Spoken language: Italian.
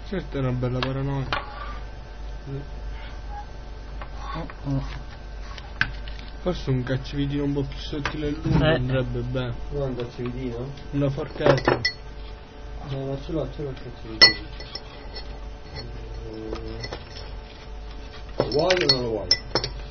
Certo è una bella paranoia. Forse un cacciavitino un po' più sottile e lungo andrebbe bene. No, un cacciavitino? Una forchetta. No, ma ce l'ho il cacciavitino. Lo vuoi o non lo vuoi?